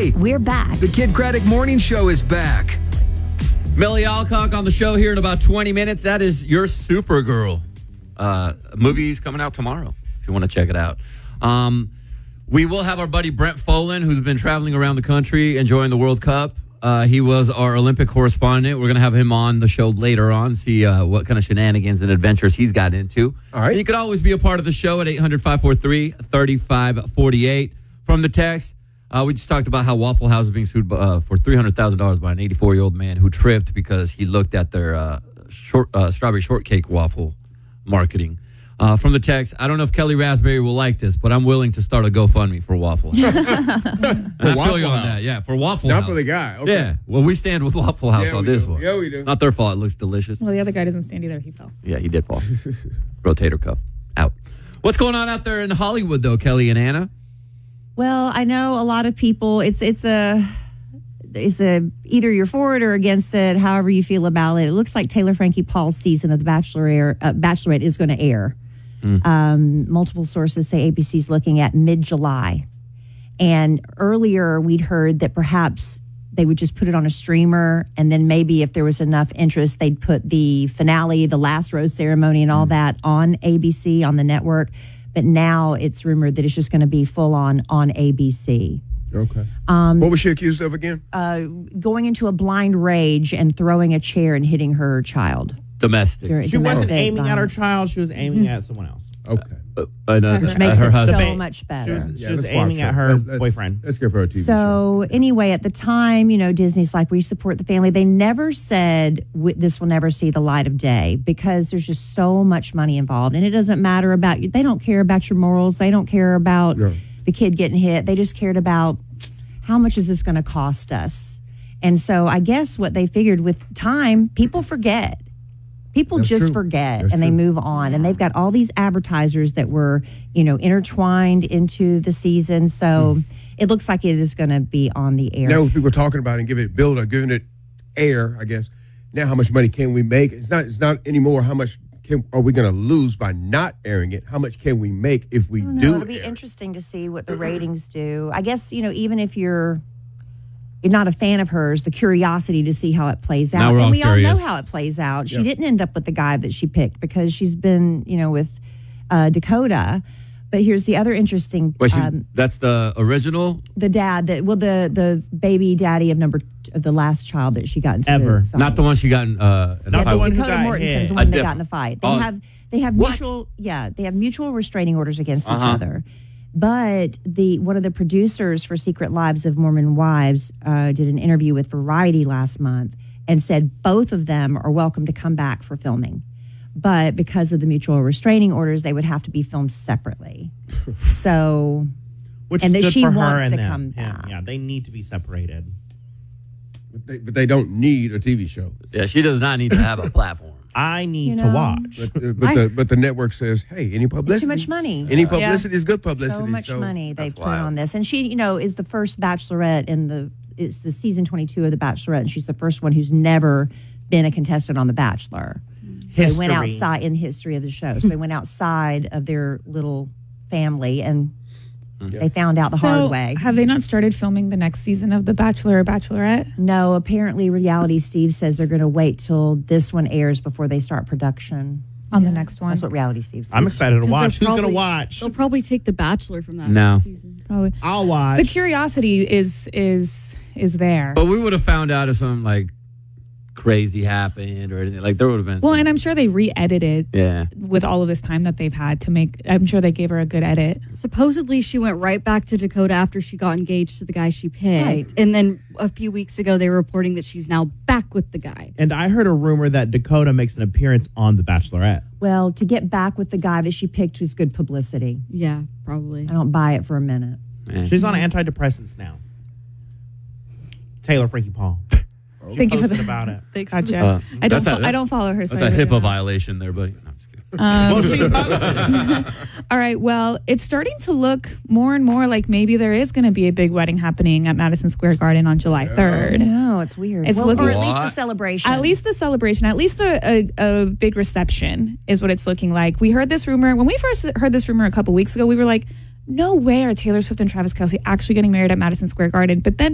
Hey, We're back. the Kid Craddock Morning Show is back. Millie Alcock on the show here in about 20 minutes. That is your Supergirl. Movie's coming out tomorrow if you want to check it out. We will have our buddy Brent Folan, who's been traveling around the country enjoying the World Cup. He was our Olympic correspondent. We're going to have him on the show later on, see what kind of shenanigans and adventures he's got into. All right. And you can always be a part of the show at 800-543-3548. From the text, we just talked about how Waffle House is being sued for $300,000 by an 84-year-old man who tripped because he looked at their strawberry shortcake waffle marketing. From the text, I don't know if Kelly Raspberry will like this, but I'm willing to start a GoFundMe for Waffle House. I feel you on that. Yeah, for Waffle House. Not for the guy. Okay. Yeah, well, we stand with Waffle House on this one. Yeah, we do. Not their fault. It looks delicious. Well, the other guy doesn't stand either. He fell. Yeah, he did fall. Rotator cuff out. What's going on out there in Hollywood, though, Kelly and Anna? Well, I know a lot of people. It's a either you're for it or against it. However you feel about it. It looks like Taylor Frankie Paul's season of The Bachelorette is going to air. Multiple sources say ABC's looking at mid-July. And earlier we'd heard that perhaps they would just put it on a streamer, and then maybe if there was enough interest, they'd put the finale, the last rose ceremony and all that on ABC, on the network. But now it's rumored that it's just going to be full on ABC. Okay. What was she accused of again? Going into a blind rage and throwing a chair and hitting her child. Domestic. She wasn't aiming at her child. She was aiming at someone else. Okay. Which makes it so much better. She was aiming at her boyfriend. Let's give her a TV show. So anyway, at the time, Disney's like, we support the family. They never said this will never see the light of day because there's just so much money involved. And it doesn't matter about you. They don't care about your morals. They don't care about the kid getting hit. They just cared about how much is this going to cost us. And so I guess what they figured with time, people forget. People forget and they move on. And they've got all these advertisers that were, intertwined into the season. So it looks like it is going to be on the air. Now people are talking about it and giving it air, I guess. Now how much money can we make? It's not anymore how much are we going to lose by not airing it? How much can we make if we do It'll be interesting to see what the ratings do. I guess, even if you're not a fan of hers, the curiosity to see how it plays out. And we all know how it plays out. She didn't end up with the guy that she picked because she's been, with Dakota. But here's the other interesting. Wait, that's the original? The dad, the baby daddy of the last child that she got into the fight. Not the one she got in not the one who Dakota got Mortensen's hit. the one that got in the fight. They have mutual restraining orders against each other. But one of the producers for Secret Lives of Mormon Wives did an interview with Variety last month and said both of them are welcome to come back for filming. But because of the mutual restraining orders, they would have to be filmed separately. So, Which and is that good she for her wants and to them. come back. Yeah, they need to be separated. But they don't need a TV show. Yeah, she does not need to have a platform. I need to watch. But the network says, hey, any publicity? It's too much money. Any publicity is good publicity. So much money they put on this. And she, is the first Bachelorette it's the season 22 of The Bachelorette, and she's the first one who's never been a contestant on The Bachelor. So they went outside in the history of the show. So they went outside of their little family and they found out the hard way. Have they not started filming the next season of The Bachelor or Bachelorette? No, apparently Reality Steve says they're going to wait till this one airs before they start production on the next one. That's what Reality Steve says. I'm excited to watch. Who's going to watch? They'll probably take The Bachelor from that season. Probably. I'll watch. The curiosity is there. But we would have found out if something crazy happened or anything. There would have been. Well, and I'm sure they re-edited. Yeah. With all of this time that they've had to make, I'm sure they gave her a good edit. Supposedly, she went right back to Dakota after she got engaged to the guy she picked. Right. And then a few weeks ago, they were reporting that she's now back with the guy. And I heard a rumor that Dakota makes an appearance on The Bachelorette. Well, to get back with the guy that she picked was good publicity. Yeah, probably. I don't buy it for a minute. She's on antidepressants now. Taylor Frankie Paul. Thank you for that. About it. Thanks. Gotcha. I don't follow her. That's a HIPAA violation there, buddy. No, I'm just kidding. Well, she does. All right. Well, it's starting to look more and more like maybe there is going to be a big wedding happening at Madison Square Garden on July 3rd. No, it's weird. It's looking, or at least the celebration. At least the celebration. At least a big reception is what it's looking like. We heard this rumor. When we first heard this rumor a couple weeks ago, we were like, no way are Taylor Swift and Travis Kelce actually getting married at Madison Square Garden. But then